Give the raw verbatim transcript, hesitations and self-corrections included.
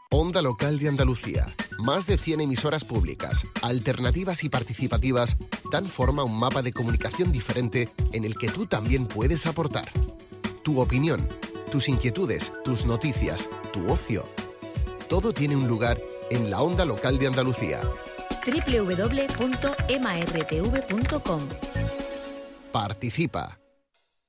Onda Local de Andalucía. Más de cien emisoras públicas, alternativas y participativas dan forma a un mapa de comunicación diferente en el que tú también puedes aportar. Tu opinión, tus inquietudes, tus noticias, tu ocio. Todo tiene un lugar en la Onda Local de Andalucía. doble u doble u doble u punto m a r t v punto com. Participa.